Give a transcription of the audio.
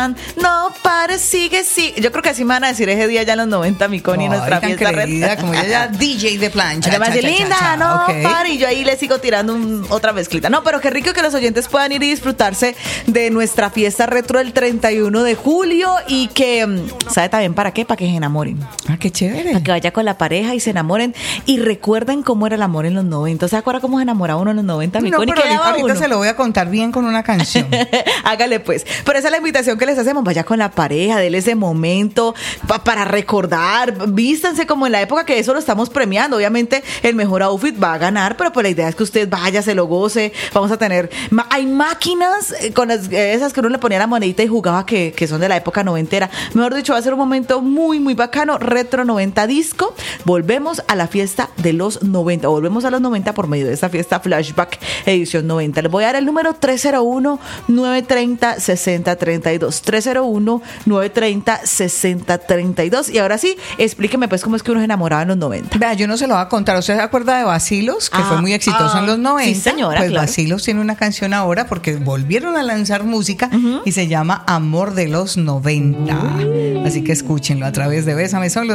No pares, sigue. Yo creo que así me van a decir ese día ya en los 90, mi Connie, nuestra fiesta querida, como ella ya DJ de plancha. Además, linda, no pare. Y yo ahí le sigo tirando otra mezclita. No, pero qué rico que los oyentes puedan ir y disfrutarse de nuestra fiesta retro del 31 de julio y que, ¿sabe también para qué? Para que se enamoren. Ah, qué chévere. Para que vaya con la pareja y se enamoren y recuerden cómo era el amor en los 90. ¿Se acuerda cómo se enamoraba uno en los 90, mi Connie? Pero ahorita se lo voy a contar bien con una canción. Hágale pues. Pero esa es la invitación que les hacemos. Vaya con la pareja, denle ese momento para recordar. Vístanse como en la época que eso lo estamos premiando. Obviamente el mejor outfit va a ganar, pero pues la idea es que usted vaya, se lo goce. Vamos a tener... Hay máquinas con esas que uno le ponía la monedita y jugaba que son de la época noventera. Mejor dicho, va a ser un momento muy, muy bacano. Retro 90 Disco. Volvemos a la fiesta de los 90. Volvemos a los 90 por medio de esta fiesta Flashback edición 90. Les voy a dar el número 301-930-6032. 301-930-6032. Y ahora sí, explíqueme pues cómo es que uno se enamoraba en los 90. Vea, yo no se lo voy a contar. ¿Usted se acuerda de Bacilos? Que fue muy exitoso en los 90. Sí, señora. Pues claro. Bacilos tiene una canción ahora porque volvieron a lanzar música y se llama Amor de los 90. Así que escúchenlo a través de Bésame Solo.